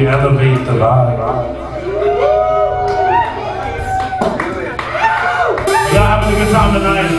elevate the vibe. Y'all having a good time tonight?